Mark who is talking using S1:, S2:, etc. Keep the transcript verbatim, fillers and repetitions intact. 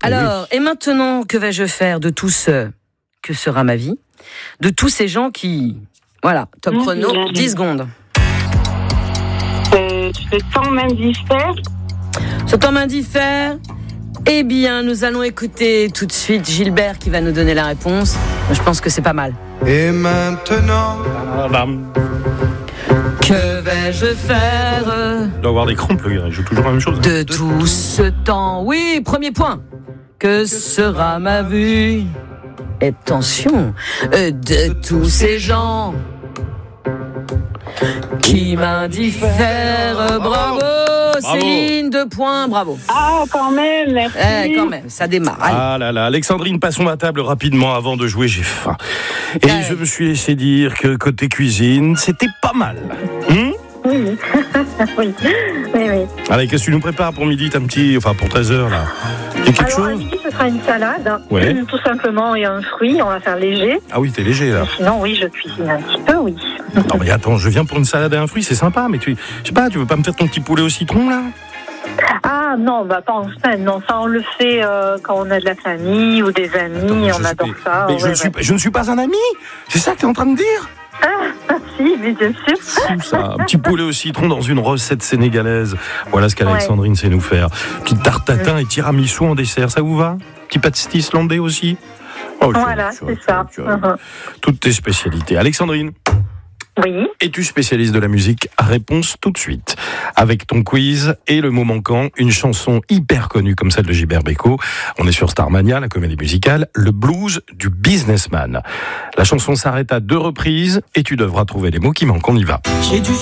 S1: Alors, et maintenant, que vais-je faire de tout ce que sera ma vie, de tous ces gens qui... Voilà, top
S2: Mmh,
S1: chrono,
S2: mmh.
S1: dix secondes.
S2: Euh, ce temps m'indiffère.
S1: Ce temps m'indiffère. Eh bien, nous allons écouter tout de suite Gilbert qui va nous donner la réponse. Je pense que c'est pas mal.
S3: Et maintenant,
S1: Que vais-je faire
S4: Il doit avoir des crampes, le gars, il joue toujours la même chose.
S1: de tout ce temps? Oui, premier point. Que sera ma vie? Et attention, euh, de tous ces gens qui m'indiffèrent. Bravo, Céline, deux points, bravo.
S2: Ah, quand même, merci.
S1: Eh, quand même, ça démarre. Allez.
S4: Ah là là, Alexandrine, passons à table rapidement avant de jouer, j'ai faim. Et
S1: Ouais.
S4: je me suis laissé dire que côté cuisine, c'était pas mal. Hum
S2: Oui. oui, oui, oui.
S4: Allez, qu'est-ce que tu nous prépares pour midi, t'as un petit... Enfin, pour treize heures, là. Il y a quelque
S2: Alors, à
S4: chose
S2: midi, ce sera une salade,
S4: Ouais.
S2: tout simplement, et un fruit. On va faire léger.
S4: Ah oui, t'es léger, là.
S2: Sinon, oui, je cuisine un petit peu, oui.
S4: Non, mais attends, je viens pour une salade et un fruit, c'est sympa, mais tu... Je sais pas, tu veux pas me faire ton petit poulet au citron, là?
S2: Ah non, bah pas en semaine, non, ça on le fait euh, quand on a de la famille ou des amis,
S4: Attends, mais
S2: on
S4: je
S2: adore
S4: suis-
S2: ça.
S4: Mais
S2: ouais,
S4: je, ne
S2: ouais.
S4: suis, pas- je ne suis pas un ami. C'est ça que tu es en train de dire?
S2: Ah, si, mais bien sûr.
S4: Fou, ça. Un petit poulet au citron dans une recette sénégalaise. Voilà ce qu'Alexandrine sait nous faire. Petite tarte tatin et tiramisu en dessert, ça vous va? Petit pâtisserie islandais aussi? Oh, tu-
S2: Voilà,
S4: tu-
S2: c'est
S4: tu-
S2: ça.
S4: tu-
S2: Mhm.
S4: Toutes tes spécialités. Alexandrine,
S2: Oui.
S4: es-tu spécialiste de la musique? Réponse tout de suite. Avec ton quiz et le mot manquant, une chanson hyper connue comme celle de Gilbert Bécaud. On est sur Starmania, la comédie musicale, le blues du businessman. La chanson s'arrête à deux reprises et tu devras trouver les mots qui manquent. On y va.
S5: J'ai dû